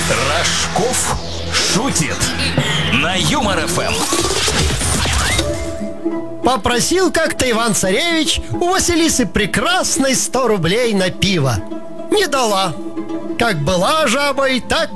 Рожков шутит на Юмор ФМ. Попросил как-то Иван-царевич у Василисы Прекрасной 100 рублей на пиво. Не дала. Как была жабой, так